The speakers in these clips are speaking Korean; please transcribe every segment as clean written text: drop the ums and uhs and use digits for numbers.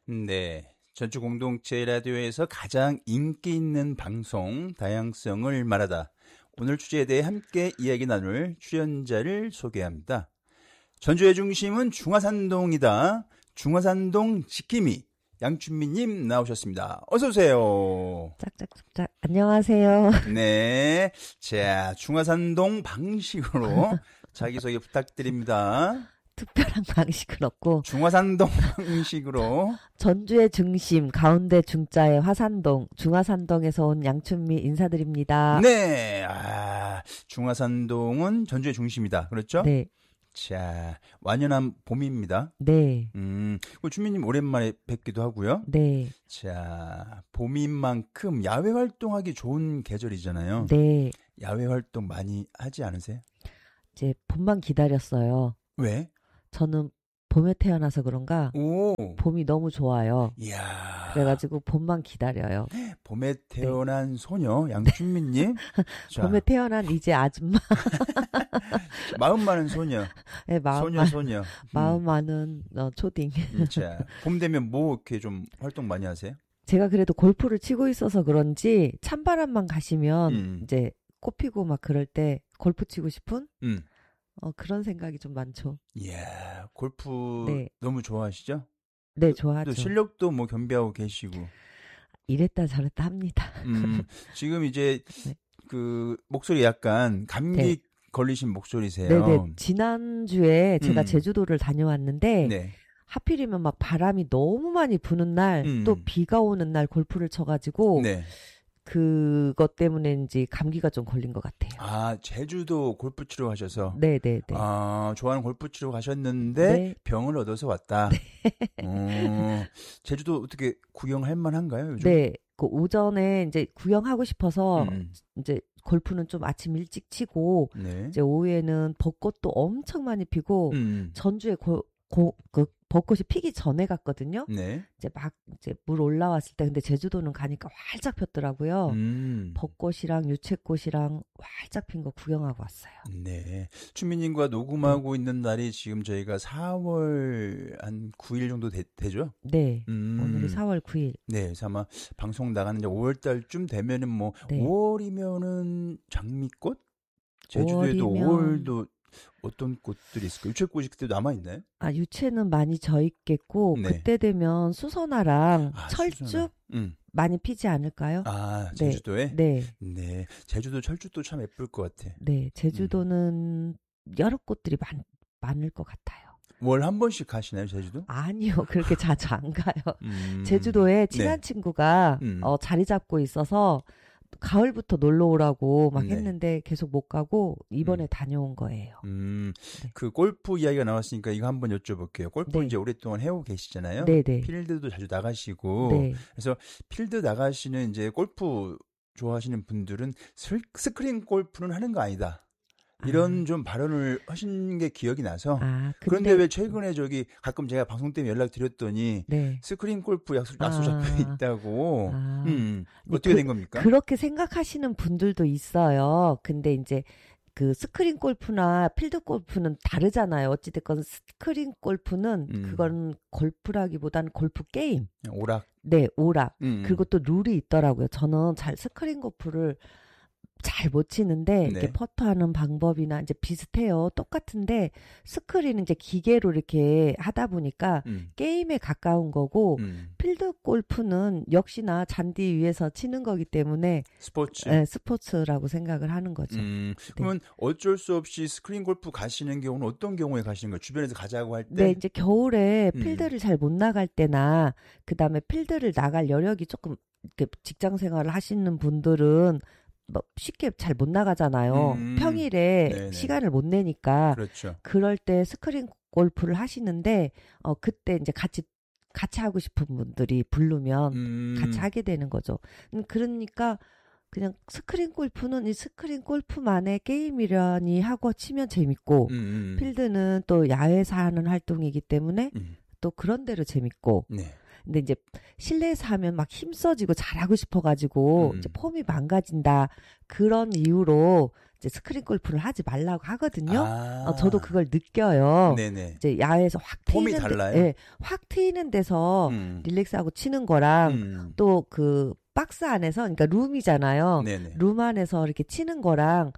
네. 전주 공동체 라디오에서 가장 인기 있는 방송, 다양성을 말하다. 오늘 주제에 대해 함께 이야기 나눌 출연자를 소개합니다. 전주의 중심은 중화산동이다. 중화산동 지킴이 양춘미님 나오셨습니다. 어서 오세요. 짝짝짝짝. 안녕하세요. 네. 자, 중화산동 방식으로 자기소개 부탁드립니다. 특별한 방식은 없고 중화산동 방식으로 전주의 중심 가운데 중자의 화산동 중화산동에서 온 양춘미 인사드립니다. 네. 중화산동은 전주의 중심이다. 그렇죠? 네. 자, 완연한 봄입니다. 네. 준미님 오랜만에 뵙기도 하고요. 네. 자, 봄인 만큼 야외 활동하기 좋은 계절이잖아요. 네. 야외 활동 많이 하지 않으세요? 이제 봄만 기다렸어요. 왜? 저는 봄에 태어나서 그런가 봄이 너무 좋아요. 이야. 그래가지고 봄만 기다려요. 봄에 태어난 소녀 양춘미님. 봄에 태어난 이제 아줌마. 마음 많은 소녀. 네, 소녀. 마음 많은 초딩. 자, 봄 되면 뭐 이렇게 좀 활동 많이 하세요? 제가 그래도 골프를 치고 있어서 그런지 찬바람만 가시면 이제 꽃 피고 막 그럴 때 골프 치고 싶은 그런 생각이 좀 많죠. 이야, 골프 네. 너무 좋아하시죠? 네, 좋아하죠. 또 실력도 뭐 겸비하고 계시고. 이랬다 저랬다 합니다. 지금 이제 네. 그 목소리 약간 감기 네. 걸리신 목소리세요. 네네. 지난주에 제가 제주도를 다녀왔는데 네. 하필이면 막 바람이 너무 많이 부는 날 또 비가 오는 날 골프를 쳐가지고 네. 그것 때문인지 감기가 좀 걸린 것 같아요. 아, 제주도 골프 치러 가셔서? 네네네. 아, 좋아하는 골프 치러 가셨는데 네. 병을 얻어서 왔다? 네. 제주도 어떻게 구경할 만한가요, 요즘? 네. 그 오전에 이제 구경하고 싶어서 이제 골프는 좀 아침 일찍 치고 네. 이제 오후에는 벚꽃도 엄청 많이 피고 전주에 그 벚꽃이 피기 전에 갔거든요. 네. 이제 물 올라왔을 때 근데 제주도는 가니까 활짝 폈더라고요. 벚꽃이랑 유채꽃이랑 활짝 핀 거 구경하고 왔어요. 네. 춘미님과 녹음하고 있는 날이 지금 저희가 4월 한 9일 정도 되죠? 네. 오늘이 4월 9일. 네. 그래서 아마 방송 나가는 이제 5월 달쯤 되면은 뭐 네. 5월이면은 장미꽃? 제주도에도 5월도 어떤 꽃들이 있을까요? 유채꽃이 그때 남아있나요? 아, 유채는 많이 져 있겠고, 네. 그때 되면 수선화랑 철쭉 수선화. 많이 피지 않을까요? 아, 제주도에? 네. 네. 제주도 철쭉도 참 예쁠 것 같아. 네. 제주도는 여러 꽃들이 많을 것 같아요. 월 한 번씩 가시나요, 제주도? 아니요. 그렇게 자주 안 가요. 제주도에 친한 친구가 자리 잡고 있어서 가을부터 놀러 오라고 막 했는데 계속 못 가고 이번에 다녀온 거예요. 네. 그 골프 이야기가 나왔으니까 이거 한번 여쭤볼게요. 골프 이제 오랫동안 해오고 계시잖아요. 네네. 필드도 자주 나가시고. 네. 그래서 필드 나가시는 이제 골프 좋아하시는 분들은 스크린 골프는 하는 거 아니다. 이런 좀 발언을 하신 게 기억이 나서. 그런데 왜 최근에 가끔 제가 방송 때문에 연락드렸더니 스크린 골프 약속 잡혀 있다고. 어떻게 된 겁니까? 그렇게 생각하시는 분들도 있어요. 근데 이제 그 스크린 골프나 필드 골프는 다르잖아요. 어찌됐건 스크린 골프는 그건 골프라기보다는 골프 게임. 오락. 네, 오락. 그리고 또 룰이 있더라고요. 저는 스크린 골프를 잘 못 치는데 이렇게 퍼터하는 방법이나 이제 비슷해요. 똑같은데 스크린은 이제 기계로 이렇게 하다 보니까 게임에 가까운 거고 필드 골프는 역시나 잔디 위에서 치는 거기 때문에 스포츠. 네, 스포츠라고 생각을 하는 거죠. 그러면 어쩔 수 없이 스크린 골프 가시는 경우는 어떤 경우에 가시는 거예요? 주변에서 가자고 할 때? 네, 이제 겨울에 필드를 잘 못 나갈 때나 그다음에 필드를 나갈 여력이 조금 이렇게 직장 생활을 하시는 분들은 뭐 쉽게 잘 못 나가잖아요. 평일에 네네. 시간을 못 내니까. 그렇죠. 그럴 때 스크린 골프를 하시는데 그때 이제 같이 하고 싶은 분들이 부르면 같이 하게 되는 거죠. 그러니까 그냥 스크린 골프는 이 스크린 골프만의 게임이라니 하고 치면 재밌고 필드는 또 야외에서 하는 활동이기 때문에 또 그런 대로 재밌고 네. 근데 이제 실내에서 하면 막 힘써지고 잘하고 싶어가지고 이제 폼이 망가진다 그런 이유로 이제 스크린 골프를 하지 말라고 하거든요. 저도 그걸 느껴요. 네네. 이제 야외에서 확 폼이 트이는 달라요? 네, 확 트이는 데서 릴렉스하고 치는 거랑 또 그 박스 안에서 그러니까 룸이잖아요. 네네. 룸 안에서 이렇게 치는 거랑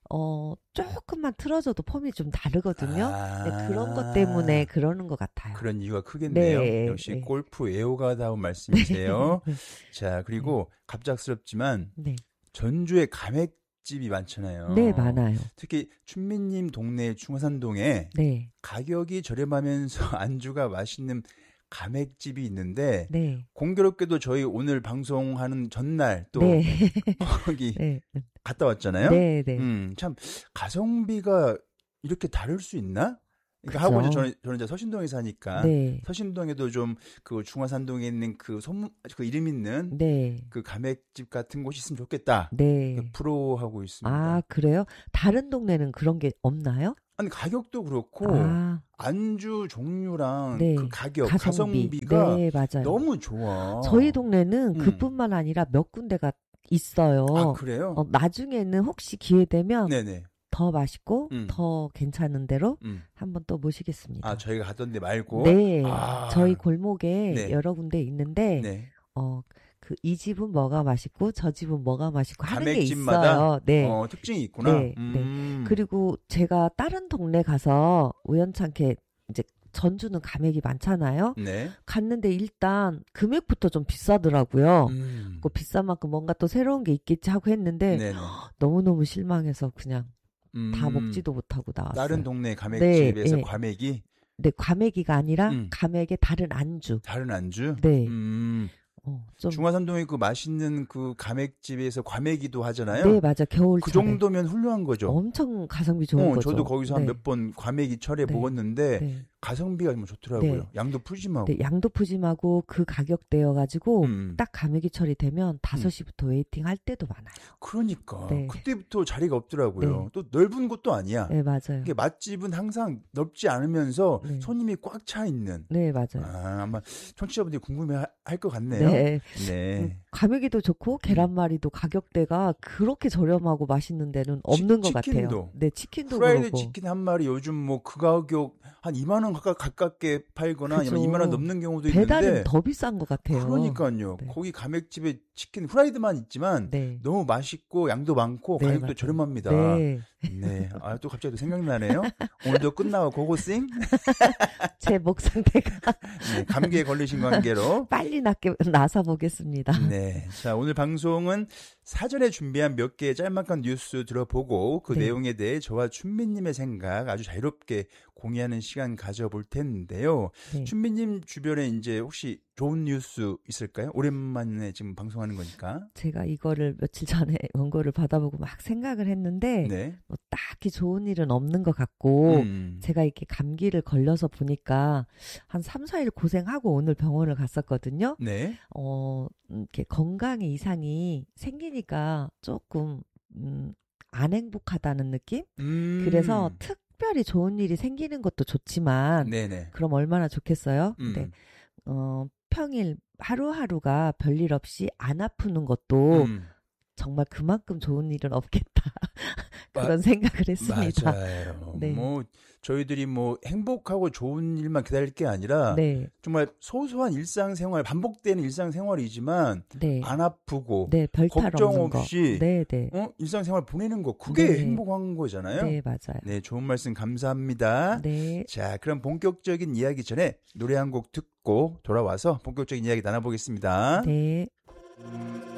조금만 틀어져도 폼이 좀 다르거든요. 네, 그런 것 때문에 그러는 것 같아요. 그런 이유가 크겠네요. 네, 역시 네. 골프 애호가다운 말씀이세요. 네. 자, 그리고 갑작스럽지만 네. 전주에 가맥집이 많잖아요. 네, 많아요. 특히 춘미님 동네 중화산동에 네. 가격이 저렴하면서 안주가 맛있는 가맥집이 있는데 네. 공교롭게도 저희 오늘 방송하는 전날 또 네. 거기 네. 갔다 왔잖아요. 네, 네. 참 가성비가 이렇게 다를 수 있나? 그러니까 그쵸. 하고 이제 저는 이제 서신동에 사니까 네. 서신동에도 좀 그 중화산동에 있는 그 이름 있는 네. 그 가맥집 같은 곳이 있으면 좋겠다. 네. 프로하고 있습니다. 아, 그래요? 다른 동네는 그런 게 없나요? 아니 가격도 그렇고 안주 종류랑 네. 그 가격, 가성비가 네, 맞아요. 너무 좋아. 저희 동네는 그뿐만 아니라 몇 군데가 있어요. 아, 그래요? 나중에는 혹시 기회 되면 네네. 더 맛있고 더 괜찮은 데로 한번 또 모시겠습니다. 아, 저희가 갔던 데 말고? 네. 저희 골목에 네. 여러 군데 있는데 네. 이 집은 뭐가 맛있고 저 집은 뭐가 맛있고 하는 게 가맥집마다 있어요. 네. 특징이 있구나. 네. 네. 그리고 제가 다른 동네 가서 우연찮게 이제 전주는 가맥이 많잖아요. 네. 갔는데 일단 금액부터 좀 비싸더라고요. 그 비싼 만큼 뭔가 또 새로운 게 있겠지 하고 했는데 네네. 너무너무 실망해서 그냥 다 먹지도 못하고 나왔어요. 다른 동네 가맥집에서 네. 과맥이? 네, 과맥이가 아니라 가맥의 다른 안주. 다른 안주? 네. 좀 중화산동에 그 맛있는 그 가맥집에서 과맥이도 하잖아요. 네, 맞아. 겨울철에. 그 정도면 훌륭한 거죠. 엄청 가성비 좋은 거죠. 저도 거기서 네. 한 몇 번 과맥이 철에 네. 먹었는데 네. 가성비가 좀 좋더라고요. 네. 양도 푸짐하고. 네, 양도 푸짐하고 그 가격대여가지고 딱 가맥이철이 되면 5시부터 웨이팅 할 때도 많아요. 그러니까 네. 그때부터 자리가 없더라고요. 네. 또 넓은 곳도 아니야. 네, 맞아요. 이게 맛집은 항상 넓지 않으면서 네. 손님이 꽉 차 있는. 네, 맞아요. 아마 청취자분들이 궁금해할 것 같네요. 네. 네. 가격이도 좋고 계란말이도 가격대가 그렇게 저렴하고 맛있는 데는 없는 것 치킨도. 같아요. 네, 치킨도 프라이드 그렇고. 치킨 한 마리 요즘 뭐 그 가격 한 2만 원 가깝게 팔거나 그죠. 아니면 2만 원 넘는 경우도 배달은 있는데 더 비싼 것 같아요. 그러니까요. 네. 거기 가맥집에 치킨 프라이드만 있지만 네. 너무 맛있고 양도 많고 네, 가격도 맞아요. 저렴합니다. 네. 네. 또 갑자기 또 생각나네요. 오늘도 끝나고 고고싱. 제 목 상태가 네, 감기에 걸리신 관계로 빨리 나서 보겠습니다. 네. 자, 오늘 방송은 사전에 준비한 몇 개의 짤막한 뉴스 들어보고 그 네. 내용에 대해 저와 춘미님의 생각 아주 자유롭게 공유하는 시간 가져볼 텐데요. 네. 춘미님 주변에 이제 혹시 좋은 뉴스 있을까요? 오랜만에 지금 방송하는 거니까. 제가 이거를 며칠 전에 원고를 받아보고 막 생각을 했는데 네. 뭐 딱히 좋은 일은 없는 것 같고 제가 이렇게 감기를 걸려서 보니까 한 3, 4일 고생하고 오늘 병원을 갔었거든요. 네. 이렇게 건강에 이상이 생기니까 조금 안 행복하다는 느낌? 그래서 특별히 좋은 일이 생기는 것도 좋지만 네네. 그럼 얼마나 좋겠어요? 근데 평일 하루하루가 별일 없이 안 아프는 것도 정말 그만큼 좋은 일은 없겠다. 그런 생각을 했습니다. 맞아요. 네. 뭐 저희들이 뭐 행복하고 좋은 일만 기다릴 게 아니라 네. 정말 소소한 일상생활, 반복되는 일상생활이지만 네. 안 아프고 네, 별탈 걱정 없는 없이 거. 네, 네. 일상생활 보내는 거 그게 네. 행복한 거잖아요. 네, 맞아요. 네, 좋은 말씀 감사합니다. 네. 자, 그럼 본격적인 이야기 전에 노래 한 곡 듣고 돌아와서 본격적인 이야기 나눠보겠습니다. 네.